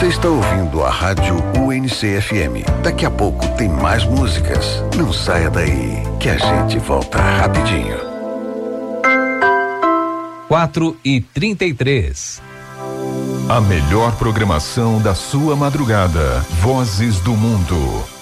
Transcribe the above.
Você está ouvindo a rádio UNC-FM. Daqui a pouco tem mais músicas. Não saia daí, que a gente volta rapidinho. 4h33. A melhor programação da sua madrugada. Vozes do Mundo.